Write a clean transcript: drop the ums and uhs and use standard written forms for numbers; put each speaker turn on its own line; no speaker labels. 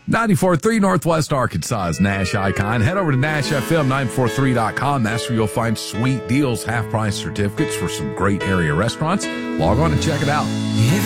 94.3 Northwest Arkansas's Nash Icon. Head over to NashFM943.com. That's where you'll find sweet deals, half-price certificates for some great area restaurants. Log on and check it out.